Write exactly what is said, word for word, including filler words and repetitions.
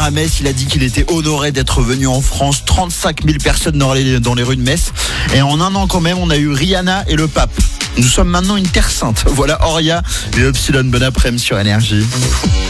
à Metz. Il a dit qu'il était honoré d'être venu en France. trente-cinq mille personnes dans les, dans les rues de Metz. Et en un an quand même, on a eu Rihanna et le pape. Nous sommes maintenant une terre sainte. Voilà Oria et Epsilon. Bon après-midi sur Énergie.